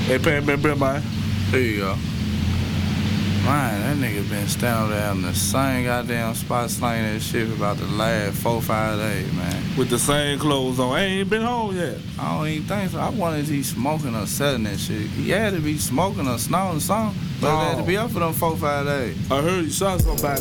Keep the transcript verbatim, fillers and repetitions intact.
Hey, Pan, man, bring mine. There you go. Man, that nigga been standing there in the same goddamn spot slanging that shit for about the last four, five days, man. With the same clothes on. I ain't been home yet. I don't even think so. I wanted he smoking or selling that shit. He had to be smoking or snorting something, but No. it had to be up for them four, five days. I heard you shot somebody.